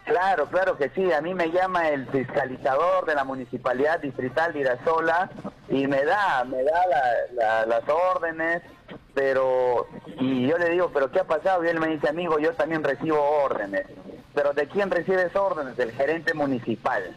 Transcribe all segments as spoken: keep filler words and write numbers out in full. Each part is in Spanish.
Claro, claro que sí. A mí me llama el fiscalizador de la Municipalidad Distrital de Irasola y me da, me da la- la- las órdenes, pero, y yo le digo, ¿pero qué ha pasado? Y él me dice, amigo, yo también recibo órdenes. ¿Pero de quién recibes órdenes? Del gerente municipal.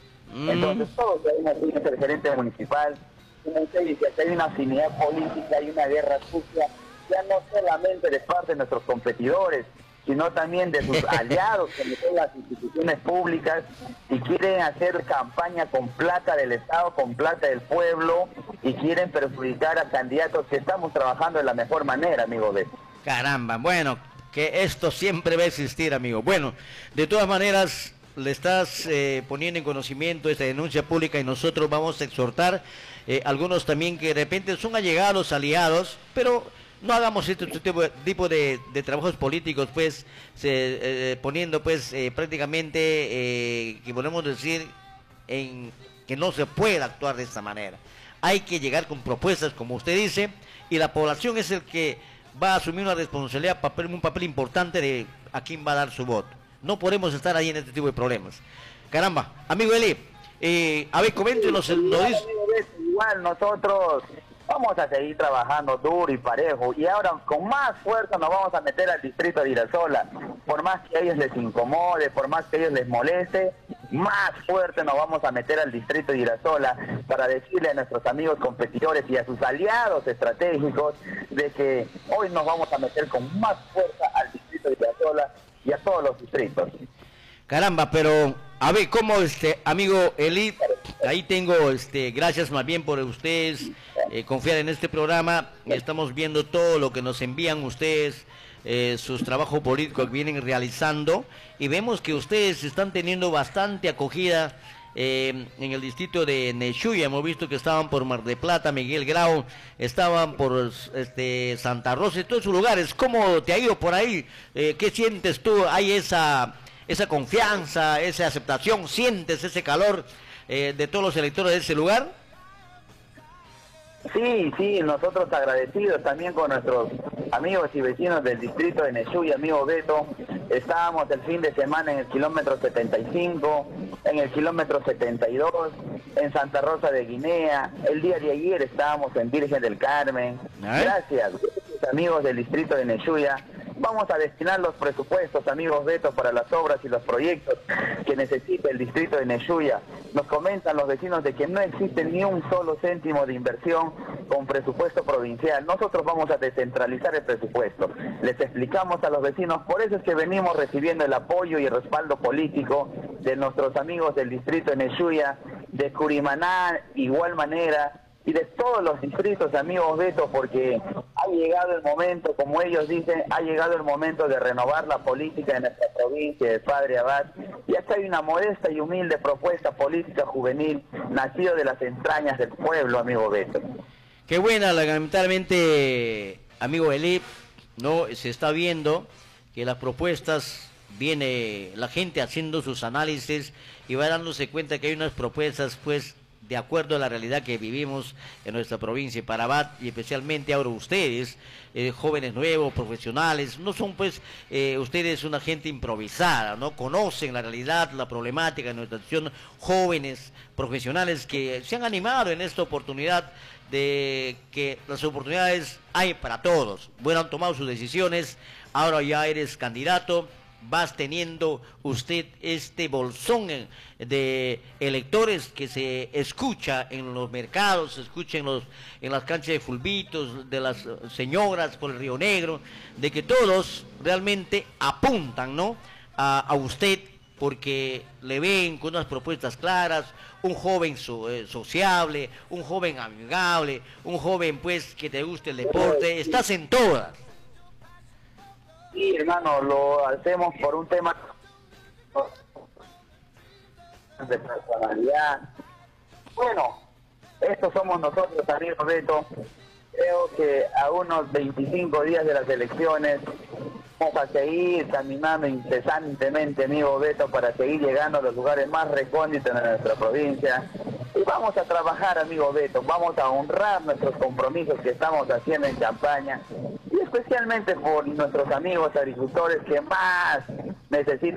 Mm. Entonces todos sabemos quién es el gerente municipal. Como usted dice, que hay una afinidad política, hay una guerra sucia, ya no solamente de parte de nuestros competidores, sino también de sus aliados, como son las instituciones públicas, y quieren hacer campaña con plata del Estado, con plata del pueblo, y quieren perjudicar a candidatos que estamos trabajando de la mejor manera, amigo de. Caramba, bueno, que esto siempre va a existir, amigo. Bueno, de todas maneras, le estás eh, poniendo en conocimiento esta denuncia pública y nosotros vamos a exhortar eh, algunos también que de repente son allegados, aliados, pero no hagamos este tipo de, tipo de, de trabajos políticos, pues, se, eh, poniendo, pues, eh, prácticamente, eh, que podemos decir, en que no se puede actuar de esta manera. Hay que llegar con propuestas, como usted dice, y la población es el que va a asumir una responsabilidad, papel, un papel importante de a quién va a dar su voto. No podemos estar ahí en este tipo de problemas. Caramba, amigo Eli, eh, a ver, coméntenos, Sí, nos igual, dice... amigo Beto, igual nosotros vamos a seguir trabajando duro y parejo, y ahora con más fuerza nos vamos a meter al distrito de Irasola, por más que a ellos les incomode, por más que a ellos les moleste, más fuerte nos vamos a meter al distrito de Irasola para decirle a nuestros amigos competidores y a sus aliados estratégicos de que hoy nos vamos a meter con más fuerza al distrito de Irasola y a todos los distritos. Caramba, pero a ver, ¿cómo este amigo Eli? Ahí tengo, este, gracias más bien por ustedes eh, confiar en este programa. Estamos viendo todo lo que nos envían ustedes, eh, sus trabajos políticos que vienen realizando, y vemos que ustedes están teniendo bastante acogida eh, en el distrito de Neshuya. Hemos visto que estaban por Mar de Plata, Miguel Grau, estaban por este Santa Rosa y todos esos lugares. ¿Cómo te ha ido por ahí? Eh, ¿Qué sientes tú? ¿Hay esa esa confianza, esa aceptación? ¿Sientes ese calor eh, de todos los electores de ese lugar? Sí, sí, nosotros agradecidos también con nuestros amigos y vecinos del distrito de Neshuya, amigo Beto. Estábamos el fin de semana en el kilómetro setenta y cinco, en el kilómetro setenta y dos, en Santa Rosa de Guinea. El día de ayer estábamos en Virgen del Carmen. ¿Eh? Gracias, amigos del distrito de Neshuya. Vamos a destinar los presupuestos, amigos Beto, para las obras y los proyectos que necesita el distrito de Neshuya. Nos comentan los vecinos de que no existe ni un solo céntimo de inversión con presupuesto provincial. Nosotros vamos a descentralizar el presupuesto. Les explicamos a los vecinos, por eso es que venimos recibiendo el apoyo y el respaldo político de nuestros amigos del distrito de Neshuya, de Curimaná, igual manera, y de todos los distritos, amigos Beto, porque ha llegado el momento, como ellos dicen, ha llegado el momento de renovar la política de nuestra provincia de Padre Abad, y acá hay una modesta y humilde propuesta política juvenil, nacido de las entrañas del pueblo, amigo Beto. Qué buena, lamentablemente, amigo Eli, no se está viendo que las propuestas, viene la gente haciendo sus análisis y va dándose cuenta que hay unas propuestas, pues, de acuerdo a la realidad que vivimos en nuestra provincia de Parabat, y especialmente ahora ustedes, eh, jóvenes nuevos, profesionales, no son pues eh, ustedes una gente improvisada, no conocen la realidad, la problemática de nuestra nación, jóvenes profesionales que se han animado en esta oportunidad de que las oportunidades hay para todos. Bueno, han tomado sus decisiones, ahora ya eres candidato, vas teniendo usted este bolsón de electores que se escucha en los mercados, se escucha en, los, en las canchas de fulbitos, de las señoras por el Río Negro, de que todos realmente apuntan, ¿no?, a, a usted, porque le ven con unas propuestas claras, un joven so, eh, sociable, un joven amigable, un joven pues que te guste el deporte, estás en todas. Sí, hermano, lo hacemos por un tema de personalidad. Bueno, estos somos nosotros, amigos Beto. Creo que a unos veinticinco días de las elecciones vamos a seguir caminando incesantemente, amigo Beto, para seguir llegando a los lugares más recónditos de nuestra provincia. Y vamos a trabajar, amigo Beto, vamos a honrar nuestros compromisos que estamos haciendo en campaña, y especialmente por nuestros amigos agricultores que más necesitan